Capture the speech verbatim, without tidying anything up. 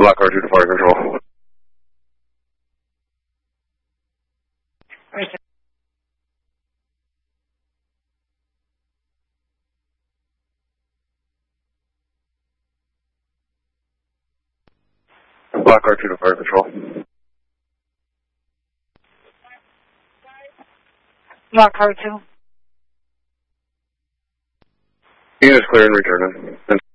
Black R two to fire control. Right. Black R two to fire control. Black R two. Unit is clear and returning.